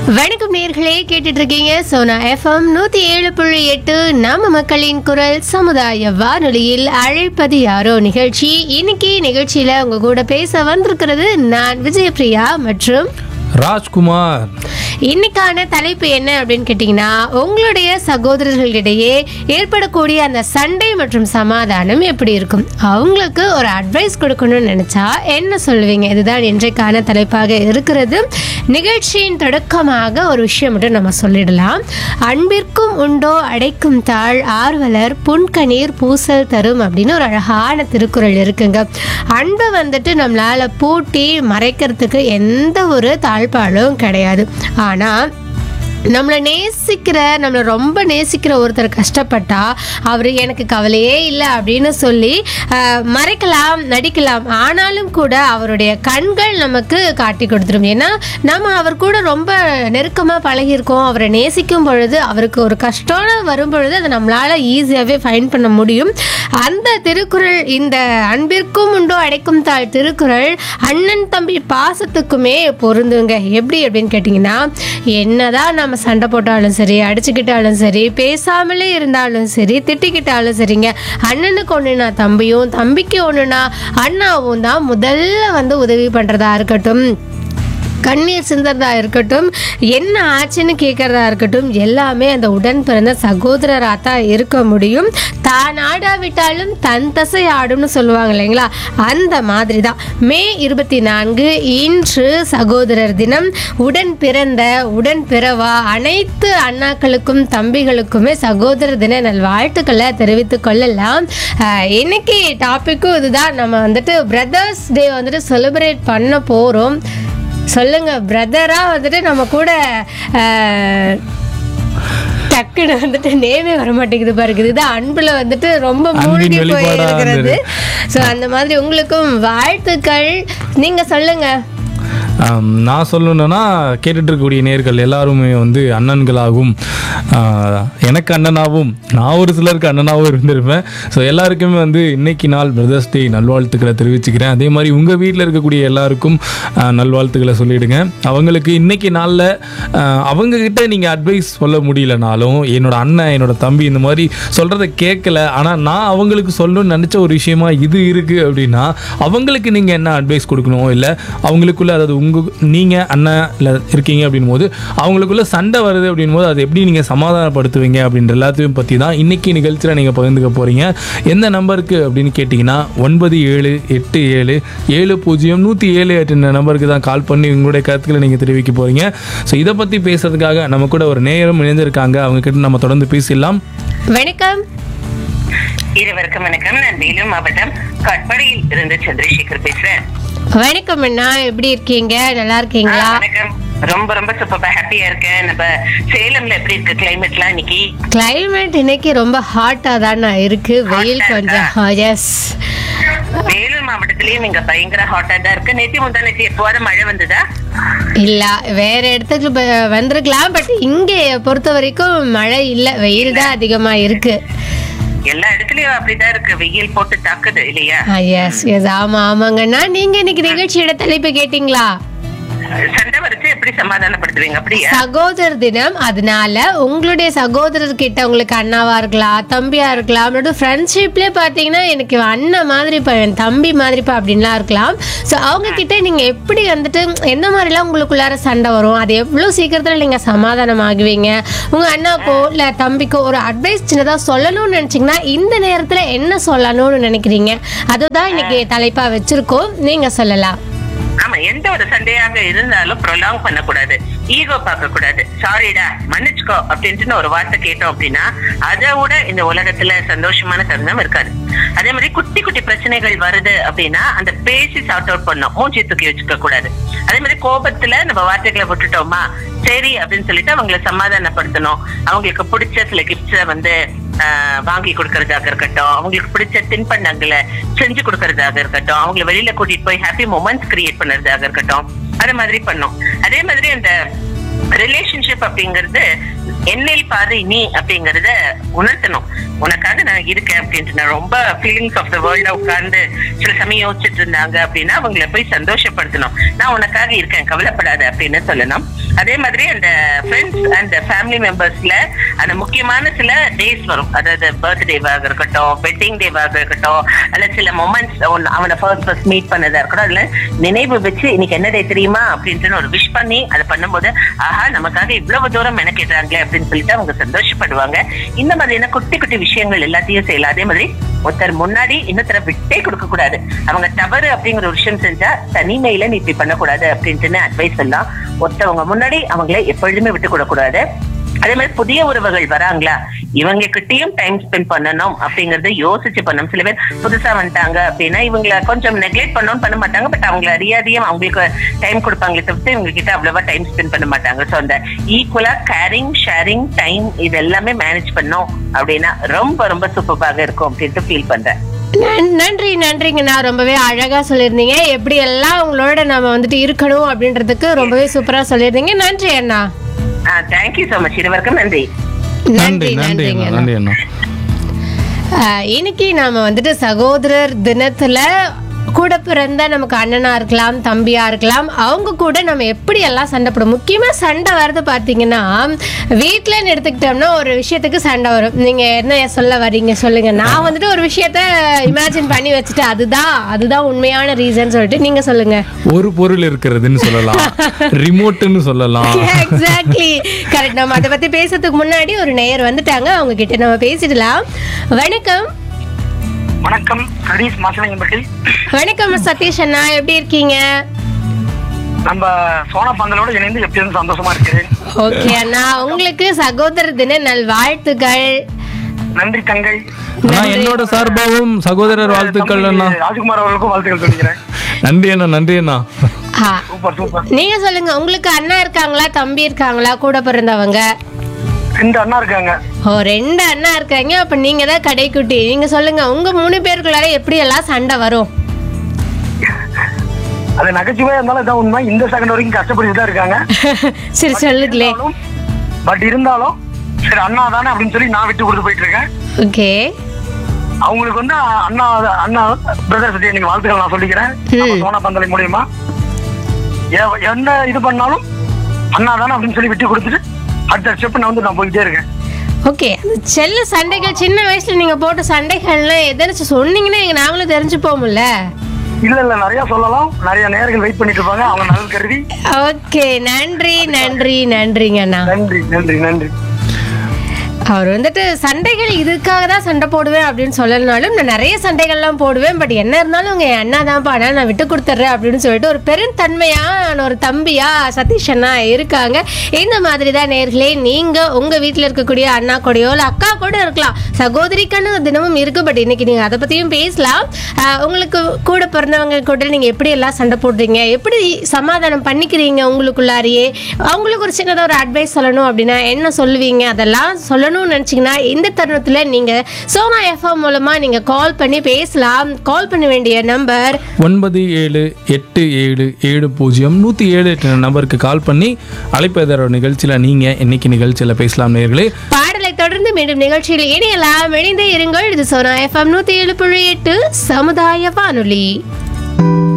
வணக்கம் நேர்களே, கேட்டுட்டு இருக்கீங்க சோனா FM 107.8 நம்ம மக்களின் குரல் சமுதாய வானொலியில் அழைப்பது யாரோ நிகழ்ச்சி. இன்னைக்கு நிகழ்ச்சியில உங்க கூட பேச வந்திருக்கிறது நான் விஜயபிரியா மற்றும் ராஜ்குமார். இன்னைக்கான தலைப்பு என்ன அப்படின்னு கேட்டிங்கன்னா, உங்களுடைய சகோதரர்களிடையே ஏற்படக்கூடிய அந்த சண்டை மற்றும் சமாதானம் எப்படி இருக்கும், அவங்களுக்கு ஒரு அட்வைஸ் கொடுக்கணும்னு நினைச்சா என்ன சொல்லுவீங்க? இதுதான் இன்றைக்கான தலைப்பாக இருக்கிறது. நிகழ்ச்சியின் தொடக்கமாக ஒரு விஷயம் மட்டும் நம்ம சொல்லிடலாம். அன்பிற்கும் உண்டோ அடைக்கும் தாழ் ஆர்வலர் புன்கணீர் பூசல் தரும் அப்படின்னு ஒரு அழகான திருக்குறள் இருக்குங்க. அன்பை வந்துட்டு நம்மளால பூட்டி மறைக்கிறதுக்கு எந்த ஒரு தாழ்பாலும் கிடையாது. ஆனால் நம்மளை ரொம்ப நேசிக்கிற ஒருத்தர் கஷ்டப்பட்டா அவர் எனக்கு கவலையே இல்லை அப்படின்னு சொல்லி மறைக்கலாம், நடிக்கலாம். ஆனாலும் கூட அவருடைய கண்கள் நமக்கு காட்டி கொடுத்துரும். ஏன்னா நம்ம அவர் கூட ரொம்ப நெருக்கமாக பழகியிருக்கோம். அவரை நேசிக்கும் பொழுது, அவருக்கு ஒரு கஷ்டம் வரும் பொழுது அதை நம்மளால் ஈஸியாகவே ஃபைண்ட் பண்ண முடியும். அந்த திருக்குறள், இந்த அன்பிற்கும் உண்டோ அடைக்கும் தாழ் திருக்குறள் அண்ணன் தம்பி பாசத்துக்குமே பொருந்துங்க. எப்படி அப்படின்னு கேட்டிங்கன்னா, என்னதான் நம்ம சண்டை போட்டாலும் சரி, அடிச்சுக்கிட்டாலும் சரி, பேசாமலே இருந்தாலும் சரி, திட்டிக்கிட்டாலும் சரிங்க, அண்ணனுக்கு ஒன்றுனா தம்பியும், தம்பிக்கு ஒன்றுனா அண்ணாவும் தான் முதல்ல வந்து உதவி பண்ணுறதா இருக்கட்டும், கண்ணீர் சிந்தறதா இருக்கட்டும், என்ன ஆச்சுன்னு கேட்கறதா இருக்கட்டும், எல்லாமே அந்த உடன் பிறந்த சகோதரராக தான் இருக்க முடியும். தான் ஆடாவிட்டாலும் தன் தசை ஆடும்னு சொல்லுவாங்க இல்லைங்களா, அந்த மாதிரி தான். மே 24 இன்று சகோதரர் தினம். உடன் பிறந்த உடன் பிறவா அனைத்து அண்ணாக்களுக்கும் தம்பிகளுக்குமே சகோதரர் தின நல்வாழ்த்துக்களை தெரிவித்துக் கொள்ளலாம். இன்னைக்கு டாப்பிக்கும் இதுதான். நம்ம வந்துட்டு பிரதர்ஸ் டே வந்துட்டு செலிப்ரேட் பண்ண போகிறோம். சொல்லுங்க, பிரதரா வந்துட்டு நம்ம கூட டக்குன்னு வந்துட்டு நேமே வர மாட்டேங்குது பாருங்க. இதுதான் அன்புல வந்துட்டு ரொம்ப மூழ்கி போயிருக்கிறது. ஸோ அந்த மாதிரி உங்களுக்கும் வாழ்த்துக்கள். நீங்க சொல்லுங்க. நான் சொல்லணுன்னா, கேட்டுட்டு இருக்கக்கூடிய நேர்கள் எல்லாருமே வந்து அண்ணன்களாகவும், எனக்கு அண்ணனாகவும், நான் ஒரு சிலருக்கு அண்ணனாகவும் இருந்திருப்பேன். ஸோ எல்லாருக்குமே வந்து இன்னைக்கு நாள் பிரதர்ஸ் டே நல்வாழ்த்துக்களை தெரிவிச்சுக்கிறேன். அதே மாதிரி உங்கள் வீட்டில் இருக்கக்கூடிய எல்லாருக்கும் நல்வாழ்த்துக்களை சொல்லிவிடுங்க. அவங்களுக்கு இன்னைக்கு நாளில் அவங்கக்கிட்ட நீங்கள் அட்வைஸ் சொல்ல முடியலனாலும், என்னோட அண்ணன், என்னோட தம்பி இந்த மாதிரி சொல்கிறத கேட்கல, ஆனால் நான் அவங்களுக்கு சொல்லணும்னு நினச்ச ஒரு விஷயமா இது இருக்குது அப்படின்னா, அவங்களுக்கு நீங்கள் என்ன அட்வைஸ் கொடுக்கணும், இல்லை அவங்களுக்குள்ள, அதாவது நீங்கள் அண்ணன் இருக்கீங்க அப்படின் போது அவங்களுக்குள்ள சண்டை வருது அப்படின் போது அதை எப்படி நீங்கள் சமாதானப்படுத்துவீங்க அப்படின்ற எல்லாத்தையும் பற்றி தான் இன்றைக்கி நிகழ்ச்சியில் நீங்கள் பகிர்ந்துக்க போகிறீங்க. எந்த நம்பருக்கு அப்படின்னு கேட்டிங்கன்னா 9787070107 நம்பருக்கு தான் கால் பண்ணி உங்களுடைய கருத்துக்களை நீங்கள் தெரிவிக்க போகிறீங்க. ஸோ இதை பற்றி பேசுறதுக்காக நம்ம கூட ஒரு நேயரும் இணைந்திருக்காங்க. அவங்க கிட்ட நம்ம தொடர்ந்து பேசலாம். வணக்கம். இருவருக்கும் வணக்கம். நான் வேலூர் மாவட்டம் கட்படியில் இருந்து சந்திரசேகர் பேசுறேன். வணக்கம் அண்ணா, எப்படி இருக்கீங்க? நல்லா இருக்கீங்களா? வணக்கம். ரொம்ப ரொம்ப சூப்பரா ஹாப்பியா இருக்கேன். நம்ம சேலம்ல எப்படி இருக்கு கிளைமேட்லாம் இன்னைக்கு? கிளைமேட் இன்னைக்கு ரொம்ப ஹாட்டா தானே இருக்கு. வெயில் கொஞ்சம். எஸ், வேலூர் மாவட்டத்திலயும் இங்க பயங்கர ஹாட்டா தான் இருக்கு. நேற்று முந்தானேத்தி எப்போது மழை வந்ததா? இல்ல, வேற இடத்துக்கு வந்திருக்கலாம். பட் இங்க பொறுத்த வரைக்கும் மழை இல்ல, வெயில் தான் அதிகமா இருக்கு. எல்லா இடத்துலயும் அப்படிதான் இருக்கு, வெயில் போட்டு தாக்குது இல்லையா? எஸ் எஸ், ஆமா ஆமாங்கண்ணா. நீங்க இன்னைக்கு நிகழ்ச்சியோட தலைப்பு கேட்டீங்களா? சண்டை வரைச்சு எப்படி சமாதானப்படுத்துவீங்க? அப்படியா? சகோதரர் தினம். அதனால உங்களுடைய சகோதரர் கிட்ட, உங்களுக்கு அண்ணாவா இருக்கலாம், தம்பியா இருக்கலாம், ஃப்ரெண்ட்ஷிப்லேயே பார்த்தீங்கன்னா எனக்கு அண்ணன் மாதிரிப்பா, என் தம்பி மாதிரிப்பா அப்படின்லாம் இருக்கலாம். ஸோ அவங்க கிட்ட நீங்க எப்படி வந்துட்டு எந்த மாதிரிலாம் உங்களுக்குள்ளார சண்டை வரும், அது எவ்வளோ சீக்கிரத்தில் நீங்க சமாதானம் ஆகுவீங்க, உங்க அண்ணாக்கோ இல்லை தம்பிக்கோ ஒரு அட்வைஸ் சின்னதாக சொல்லணும்னு நினைச்சீங்கன்னா இந்த நேரத்தில் என்ன சொல்லணும்னு நினைக்கிறீங்க, அதுதான் இன்னைக்கு தலைப்பா வச்சிருக்கோம். நீங்க சொல்லலாம். ஆமா, எந்த ஒரு சண்டையாக இருந்தாலும் ப்ரொலாங் பண்ணக்கூடாது, ஈகோ பார்க்க கூடாது. சாரிடா, மன்னிச்சுக்கோ அப்படின்ட்டு ஒரு வார்த்தை கேட்டோம் அப்படின்னா அதை விட இந்த உலகத்துல சந்தோஷமான தருணம் இருக்காது. அதே மாதிரி குட்டி குட்டி பிரச்சனைகள் வருது அப்படின்னா அந்த பேசி சார்ட் அவுட் பண்ணோம், மூஞ்சி தூக்கி வச்சுக்க கூடாது. அதே மாதிரி கோபத்துல நம்ம வார்த்தைகளை விட்டுட்டோமா, சரி அப்படின்னு சொல்லிட்டு அவங்களை சமாதானப்படுத்தணும். அவங்களுக்கு பிடிச்ச சில கிஃப்ட்ஸை வந்து வாங்கி கொடுக்கறதாக இருக்கட்டும், அவங்களுக்கு பிடிச்ச தின்பண்டங்களை செஞ்சு கொடுக்கறதாக இருக்கட்டும், அவங்களை வெளியில கூட்டிட்டு போய் ஹாப்பி மொமெண்ட்ஸ் கிரியேட் பண்றதாக இருக்கட்டும், அது மாதிரி பண்ணோம். அதே மாதிரி அந்த ரிலேஷன்ஷிப் அப்படிங்கறது என்னில் பாதி நீ அப்படிங்கறத உணர்த்தணும். உனக்காக நான் இருக்கேன் அப்படின்ட்டு நான் ரொம்ப ஃபீலிங்ஸ் ஆஃப் த வேர்ல்ட உட்கார்ந்து சில சமயம் யோசிச்சுட்டு இருந்தாங்க அப்படின்னா அவங்கள போய் சந்தோஷப்படுத்தணும். நான் உனக்காக இருக்கேன், கவலைப்படாத அப்படின்னு சொல்லணும். அதே மாதிரி அந்த ஃப்ரெண்ட்ஸ் அண்ட் ஃபேமிலி மெம்பர்ஸ்ல அந்த முக்கியமான சில டேஸ் வரும். அதாவது பர்த்டேவாக இருக்கட்டும், வெட்டிங் டேவாக இருக்கட்டும், அல்ல சில மொமெண்ட்ஸ் அவனை ஃபர்ஸ்ட் மீட் பண்ணதா இருக்கட்டும், அதுல நினைவு வச்சு இன்னைக்கு என்ன டே தெரியுமா அப்படின்ட்டு ஒரு விஷ் பண்ணி அதை பண்ணும்போது ஆஹா நமக்காக இவ்வளவு தூரம் மெனக்கிடுறாங்களே அப்படின்னு சொல்லிட்டு அவங்க சந்தோஷப்படுவாங்க. இந்த மாதிரியான குட்டி குட்டி விஷயங்கள் எல்லாத்தையும் செய்யலாம். அதே மாதிரி ஒருத்தர் முன்னாடி இன்னொருத்தர விட்டே கொடுக்க கூடாது. அவங்க தவறு அப்படிங்கிற ஒரு விஷயம் செஞ்சா தனிமையில நீ இப்படி பண்ணக்கூடாது அப்படின்ட்டு அட்வைஸ் எல்லாம் ஒருத்தவங்க முன்னாடி அவங்கள எப்பொழுதுமே விட்டு கொடுக்கூடாது. அதே மாதிரி புதிய உறவுகள் வராங்களா, இவங்க கிட்டயும் டைம் ஸ்பெண்ட் பண்ணணும் அப்படிங்கறத யோசிச்சு பண்ணணும். சில பேர் புதுசா வந்துட்டாங்க அப்படின்னா இவங்களை கொஞ்சம் நெக்லெக்ட் பண்ணணும்னு பண்ண மாட்டாங்க, பட் அவங்களை அறியாதையும் அவங்களுக்கு டைம் கொடுப்பாங்களே தவிர்த்து இவங்க கிட்ட அவ்வளவா டைம் ஸ்பெண்ட் பண்ண மாட்டாங்க. ஸோ அந்த ஈக்குவலா கேரிங், ஷேரிங், டைம் இது எல்லாமே மேனேஜ் பண்ணோம் அப்படின்னா ரொம்ப ரொம்ப சூப்பராக இருக்கும் அப்படின்ட்டு ஃபீல் பண்றேன். நன்றிங்கண்ணா, ரொம்பவே அழகா சொல்லியிருந்தீங்க. எப்படி எல்லாம் உங்களோட நம்ம வந்துட்டு இருக்கணும் அப்படின்றதுக்கு ரொம்பவே சூப்பரா சொல்லியிருந்தீங்க. நன்றி அண்ணா. Thank you so much. இருவருக்கும் நன்றி. நன்றிங்க அண்ணா. இன்னைக்கு நாம வந்துட்டு சகோதரர் தினத்துல கூட பிறந்த நமக்கு அண்ணனா இருக்கலாம், தம்பியா இருக்கலாம், அவங்க கூட நம்ம எப்படி எல்லாம் சண்டை போடும். முக்கியமா சண்டை வர்றது பாத்தீங்கன்னா வீட்டுல எடுத்துக்கிட்டோம்னா ஒரு விஷயத்துக்கு சண்டை வரும். நீங்க என்ன சொல்ல வர்றீங்க சொல்லுங்க. நான் வந்துட்டு ஒரு விஷயத்த இமேஜின் பண்ணி வச்சுட்டு அதுதான் உண்மையான ரீசன் சொல்லிட்டு நீங்க சொல்லுங்க. ஒரு பொருள் இருக்கிறதுன்னு சொல்லலாம், ரிமோட்னு சொல்லலாம். Exactly correct. நம்ம அதை பத்தி பேசுறதுக்கு முன்னாடி ஒரு நேயர் வந்துட்டாங்க, அவங்க கிட்ட நம்ம பேசிடலாம். வணக்கம். வணக்கம், சதீஷ் மாசனங்கம்பட்டி. வணக்கம் சதீஷ் அண்ணா, எப்படி இருக்கீங்க? நம்ம சோனா பந்தலோட இணைந்து எப்பயும் சந்தோஷமா இருக்கிறேன். ஓகே அண்ணா, உங்களுக்கு சகோதர தின நல்வாழ்த்துக்கள். நன்றி தங்கை. என்னோட சார்பாகவும் சகோதரர் வாழ்த்துக்கள் அண்ணா. ராஜ்குமார் அவர்களுக்கும் வாழ்த்துக்கள் சொல்லிக்கிறேன். நன்றி அண்ணா, நன்றி அண்ணா. Super super. நீங்க சொல்லுங்க, உங்களுக்கு அண்ணா இருக்காங்களா, தம்பி இருக்காங்களா, கூட பிறந்தவங்க? 2 அண்ணா இருக்காங்க. ஓ, 2 அண்ணா இருக்காங்க. அப்ப நீங்க தான் கடைக்குட்டி. நீங்க சொல்லுங்க, உங்க 3 பேருக்குள்ளார எப்படி எல்லாம் சண்டை வரும்? அது நகைச்சுவையா இருந்தாலும் இதான் உண்மை. இந்த செகண்ட் வரைக்கும் கஷ்டப்பட்டு தான் இருக்காங்க. சரி சொல்லுங்களே. பட் இருந்தாலும் சரி அண்ணா தானே அப்படின்னு சொல்லி நான் விட்டு கொடுத்து போயிட்டு இருக்கேன். ஓகே. அவங்களுக்கு வந்து அண்ணா பிரதர் சத்தியா நீங்க வாழ்த்துக்கள் நான் சொல்லிக்கிறேன். சோனா பந்தலை மூலியமா என்ன இது பண்ணாலும் அண்ணா தானே அப்படின்னு சொல்லி விட்டு கொடுத்துட்டு அடுத்த ஸ்டெப் நான் போயிட்டே இருக்கேன். ஓகே. செல்ல சண்டைகள் சின்ன வயசுல நீங்க போட்ட சண்டைகள்லாம் எதாச்சும் சொன்னீங்கன்னா எங்க நாங்களும் தெரிஞ்சுப்போம்ல. இல்ல நிறைய சொல்லலாம். நிறைய நேரங்கள் வெயிட் பண்ணிட்டு இருப்பாங்க, அவங்க நலன் கருதி. ஓகே, நன்றிங்க அண்ணா. நன்றி. அவர் வந்துட்டு சண்டைகள் இதுக்காக தான் சண்டை போடுவேன் அப்படின்னு சொல்லலனாலும் நான் நிறைய சண்டைகள்லாம் போடுவேன். பட் என்ன இருந்தாலும் உங்க அண்ணா தான்ப்பா, நான் விட்டு கொடுத்துட்றேன் அப்படின்னு சொல்லிட்டு ஒரு பெருந்தன்மையான ஒரு தம்பியா சதீஷ் அண்ணா இருக்காங்க. இந்த மாதிரி தான் நேர்களே, நீங்க உங்க வீட்டில் இருக்கக்கூடிய அண்ணா கூடயோ இல்லை அக்கா கூட இருக்கலாம், சகோதரிக்கான தினமும் இருக்கு. பட் இன்னைக்கு நீங்க அதை பத்தியும் பேசலாம். உங்களுக்கு கூட பிறந்தவங்க கூட நீங்க எப்படி எல்லாம் சண்டை போடுறீங்க, எப்படி சமாதானம் பண்ணிக்கிறீங்க உங்களுக்குள்ளாரியே, அவங்களுக்கு ஒரு சின்னதாக ஒரு அட்வைஸ் சொல்லணும் அப்படின்னா என்ன சொல்லுவீங்க, அதெல்லாம் சொல்லணும் நினைச்சீங்கன்னா இந்த தருணத்துல நீங்க சோனா எஃப்எம் மூலமா நீங்க கால் பண்ணி பேசலாம். கால் பண்ண வேண்டிய நம்பர் 9787700107 நம்பருக்கு கால் பண்ணி அழைப்பதோட நிகழ்ச்சியில நீங்க இன்னைக்கு நிகழ்ச்சியில பேசலாம் நேயர்களே. பாடலை தொடர்ந்து மீண்டும் நிகழ்ச்சியில் இணையலாம். இணைந்தே இருங்கள். இது சோனா எஃப்எம் 107.8 சமுதாய வானொலி.